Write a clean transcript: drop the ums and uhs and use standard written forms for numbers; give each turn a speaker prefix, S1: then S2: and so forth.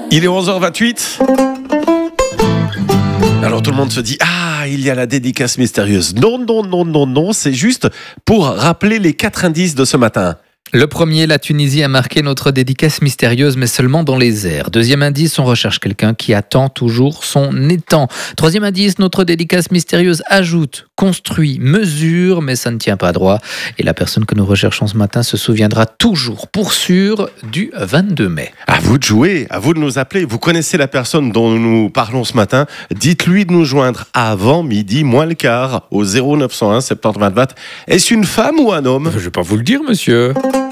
S1: Il est 11h28. Alors tout le monde se dit « Ah, il y a la dédicace mystérieuse ». Non, c'est juste pour rappeler les 4 indices de ce matin.
S2: Le premier, la Tunisie a marqué notre dédicace mystérieuse, mais seulement dans les airs. Deuxième indice, on recherche quelqu'un qui attend toujours son étang. Troisième indice, notre dédicace mystérieuse ajoute, construit, mesure, mais ça ne tient pas droit. Et la personne que nous recherchons ce matin se souviendra toujours, pour sûr, du 22 mai.
S1: À vous de jouer, à vous de nous appeler. Vous connaissez la personne dont nous parlons ce matin. Dites-lui de nous joindre avant midi, moins le quart, au 0901 70 20 20. Est-ce une femme ou un homme ?
S2: Je ne vais pas vous le dire, monsieur.